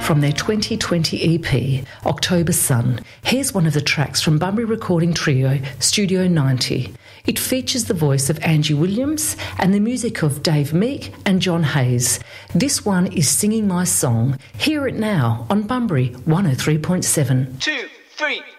from their 2020 EP, October Sun. Here's one of the tracks from Bunbury recording trio Studio 90. It features the voice of Angie Williams and the music of Dave Meek and John Hayes. This one is Singing My Song. Hear it now on Bunbury 103.7. 2, 3